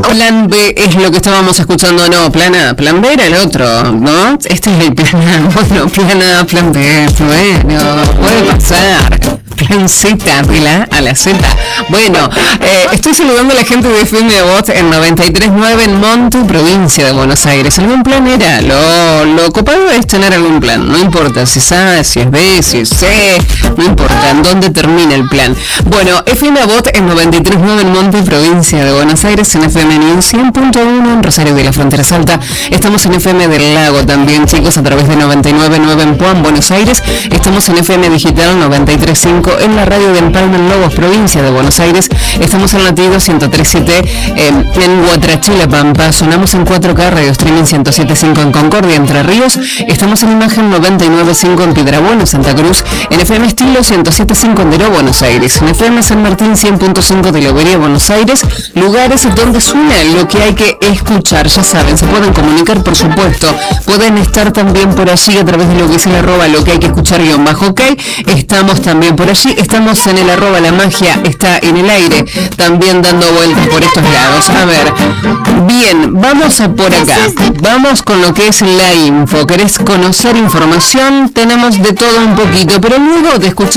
Plan B es lo que estábamos escuchando, no, plan A, plan B era el otro, ¿no? Este es el plan A, bueno, plan A, plan B, bueno, puede pasar. Plan Z, de la A a la Z. Bueno, estoy saludando a la gente de FM Bot en 93.9 en Montu, provincia de Buenos Aires. ¿Algún plan era? Lo copado es tener algún plan, no importa si es A, si es B, si es C, no importa en dónde termina el plan. Bueno, FM Bot en 93.9 en Montu, provincia de Buenos Aires, en FM News 100.1 en Rosario de la Frontera Salta. Estamos en FM del Lago también, chicos, a través de 99.9 en Puan, Buenos Aires. Estamos en FM Digital 93.5 en la radio de Empalme en Lobos, provincia de Buenos Aires. Estamos en Latido 103.7 en Huatraché, La Pampa. Sonamos en 4K, Radio Streaming 107.5 en Concordia, Entre Ríos. Estamos en Imagen 99.5 en Piedrabueno, Santa Cruz. En FM Estilo 107.5 en Deró, Buenos Aires. En FM San Martín 100.5 de Lobería, Buenos Aires. Lugares donde suena lo que hay que escuchar. Ya saben, se pueden comunicar, por supuesto. Pueden estar también por allí a través de lo que es el @ lo que hay que escuchar _ok. Estamos también por allí. Estamos en el @ la magia está en el aire, también dando vueltas por estos lados. A ver, bien, vamos a por acá. Vamos con lo que es la info. ¿Querés conocer información? Tenemos de todo un poquito, pero luego de escuchar